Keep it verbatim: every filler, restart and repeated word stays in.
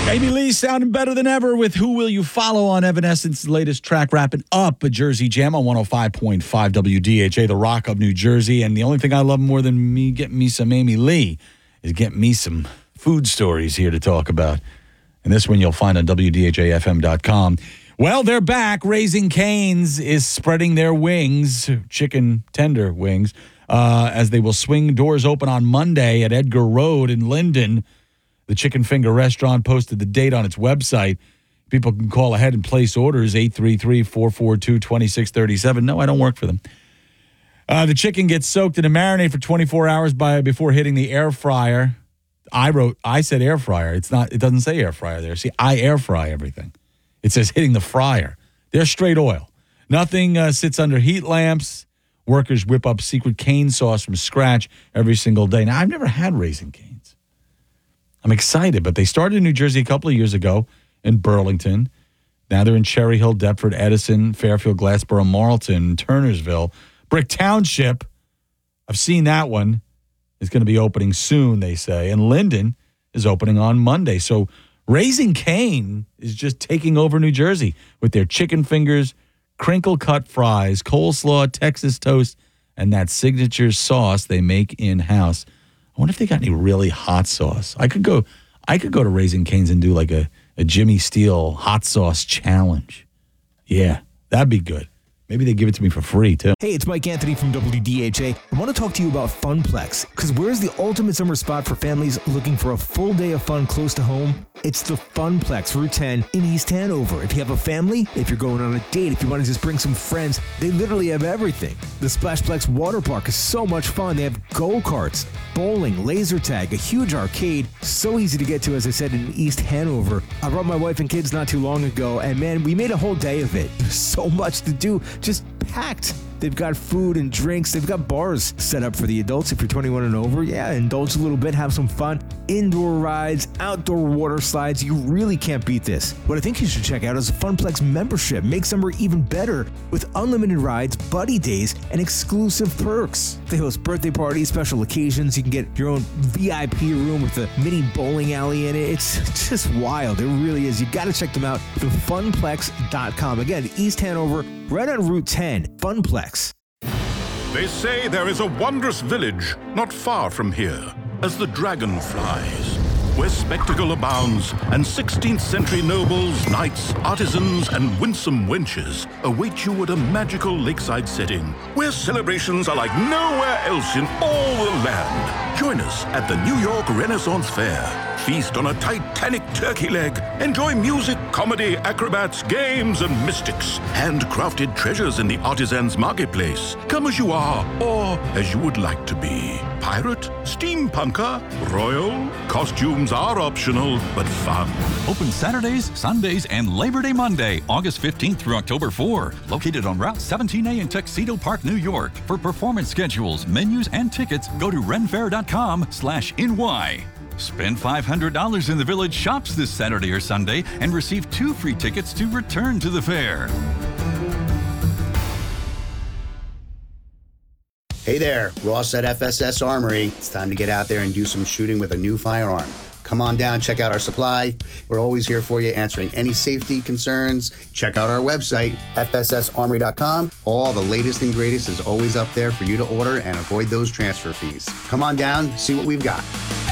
Amy Lee sounding better than ever with Who Will You Follow on Evanescence's latest track, wrapping up a Jersey Jam on one oh five point five W D H A, the Rock of New Jersey. And the only thing I love more than me getting me some Amy Lee is getting me some food stories here to talk about. And this one you'll find on W D H A F M dot com. Well, they're back. Raising Cane's is spreading their wings, chicken tender wings, uh, as they will swing doors open on Monday at Edgar Road in Linden. The Chicken Finger restaurant posted the date on its website. People can call ahead and place orders, eight three three, four four two, two six three seven. No, I don't work for them. Uh, the chicken gets soaked in a marinade for twenty-four hours by before hitting the air fryer. I wrote, I said air fryer. It's not, it doesn't say air fryer there. See, I air fry everything. It says hitting the fryer. They're straight oil. Nothing uh, sits under heat lamps. Workers whip up secret cane sauce from scratch every single day. Now, I've never had Raising Cane's. I'm excited, but they started in New Jersey a couple of years ago in Burlington. Now they're in Cherry Hill, Deptford, Edison, Fairfield, Glassboro, Marlton, Turnersville. Brick Township, I've seen that one, is going to be opening soon, they say. And Linden is opening on Monday. So Raising Cane is just taking over New Jersey with their chicken fingers, crinkle-cut fries, coleslaw, Texas toast, and that signature sauce they make in-house. I wonder if they got any really hot sauce. I could go I could go to Raising Cane's and do like a, a Jimmy Steele hot sauce challenge. Yeah, that'd be good. Maybe they give it to me for free, too. Hey, it's Mike Anthony from W D H A. I want to talk to you about Funplex, because where's the ultimate summer spot for families looking for a full day of fun close to home? It's the Funplex, Route ten in East Hanover. If you have a family, if you're going on a date, if you want to just bring some friends, they literally have everything. The Splashplex water park is so much fun. They have go-karts, bowling, laser tag, a huge arcade, so easy to get to, as I said, in East Hanover. I brought my wife and kids not too long ago, and man, we made a whole day of it. There's so much to do. Just packed. They've got food and drinks. They've got bars set up for the adults if you're twenty-one and over. Yeah, indulge a little bit, have some fun. Indoor rides, outdoor water slides. You really can't beat this. What I think you should check out is a Funplex membership. Make summer even better with unlimited rides, buddy days, and exclusive perks. They host birthday parties, special occasions. You can get your own V I P room with a mini bowling alley in it. It's just wild. It really is. You got to check them out. The funplex dot com. Again, East Hanover, right on Route ten. Funplex. They say there is a wondrous village not far from here, as the dragon flies, where spectacle abounds, and sixteenth century nobles, knights, artisans, and winsome wenches await you at a magical lakeside setting, where celebrations are like nowhere else in all the land. Join us at the New York Renaissance Fair. Feast on a Titanic turkey leg. Enjoy music, comedy, acrobats, games, and mystics. Handcrafted treasures in the artisans' marketplace. Come as you are, or as you would like to be. Pirate, steampunker, royal. Costumes are optional, but fun. Open Saturdays, Sundays, and Labor Day Monday, August fifteenth through October fourth. Located on Route seventeen A in Tuxedo Park, New York. For performance schedules, menus, and tickets, go to renfair.com slash NY. Spend five hundred dollars in the Village Shops this Saturday or Sunday and receive two free tickets to return to the fair. Hey there, Ross at F S S Armory. It's time to get out there and do some shooting with a new firearm. Come on down, check out our supply. We're always here for you, answering any safety concerns. Check out our website, F S S armory dot com. All the latest and greatest is always up there for you to order and avoid those transfer fees. Come on down, see what we've got.